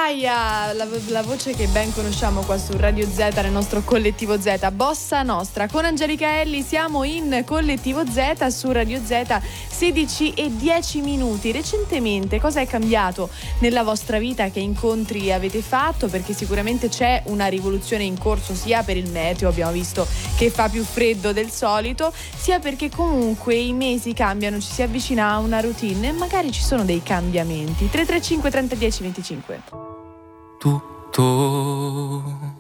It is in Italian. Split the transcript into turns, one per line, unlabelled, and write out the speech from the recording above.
Aia, la voce che ben conosciamo qua su Radio Z, nel nostro collettivo Z, Bossa Nostra. Con Angelica Elli siamo in collettivo Z su Radio Z, 16:10. Recentemente cosa è cambiato nella vostra vita? Che incontri avete fatto? Perché sicuramente c'è una rivoluzione in corso, sia per il meteo, abbiamo visto che fa più freddo del solito, sia perché comunque i mesi cambiano, ci si avvicina a una routine e magari ci sono dei cambiamenti. 335 30 10 25.
Tutto